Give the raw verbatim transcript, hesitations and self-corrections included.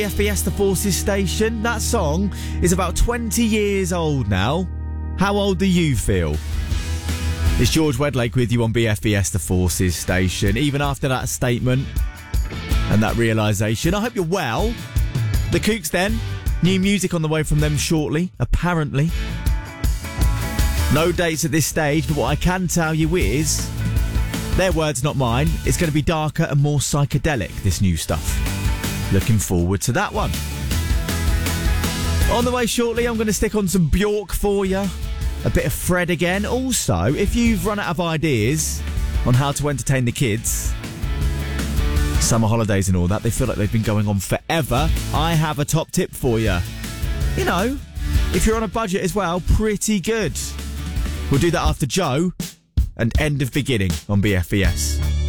F B S The Forces station. That song is about twenty years old now. How old do you feel? It's George Wedlake with you on B F B S The Forces station. Even after that statement and that realisation, I hope you're well. The Kooks then, new music on the way from them shortly, apparently. No dates at this stage, but what I can tell you is, their words, not mine, it's going to be darker and more psychedelic, this new stuff. Looking forward to that one. On the way shortly, I'm going to stick on some Bjork for you. A bit of Fred again. Also, if you've run out of ideas on how to entertain the kids, summer holidays and all that, they feel like they've been going on forever, I have a top tip for you. You know, if you're on a budget as well, pretty good. We'll do that after Joe and End of Beginning on B F B S.